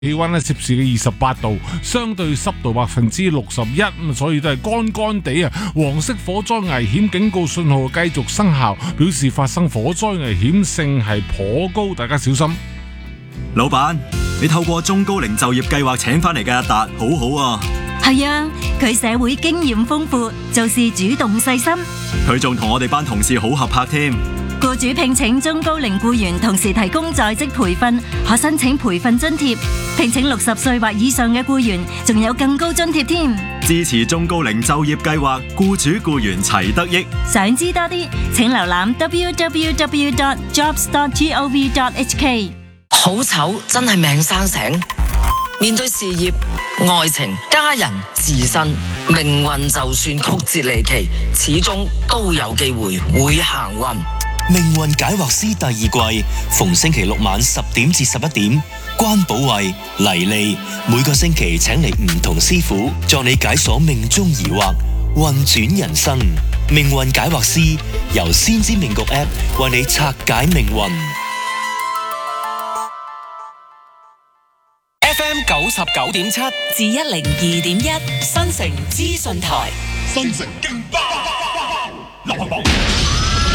氣溫咧攝氏嘅28度，相對濕度61%，所以都係乾乾地啊。黃色火災危險警告信號繼續生效，表示發生火災危險性係頗高，大家小心。 老闆，你透過中高齡就業計劃請翻嚟嘅阿達，好好啊。 係啊，佢社會經驗豐富，做事主動細心。 佢仲同我哋班同事好合拍添。 僱主聘請中高齡僱員，同時提供在職培訓，可申請培訓津貼。聘請60歲或以上嘅僱員，仲有更高津貼添。 支持中高齡就業計劃，僱主僱員齊得益。 想知多啲，請瀏覽 www.jobs.gov.hk。 好醜真係命生醒。面對事業、愛情、家人、自身，命運就算曲折離奇，始終都有機會會行運。 命運解惑師第2季，逢星期六晚10點至11點，關寶慧、黎利每個星期請嚟唔同師傅，助你解鎖命中疑惑，運轉人生。命運解惑師由先知命局 App 為你拆解命運。 FM 99.7至102.1，新城資訊台， 新城勁爆，流行榜。